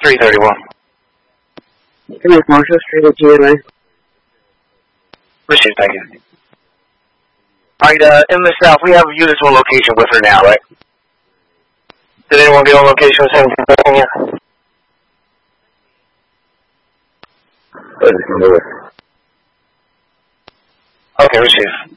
331. Come here, Marshall, straight at GMA. Received, thank you. Alright, in the south, we have units on location with her now, right? Did anyone get on location with 17 yet? Okay, receive.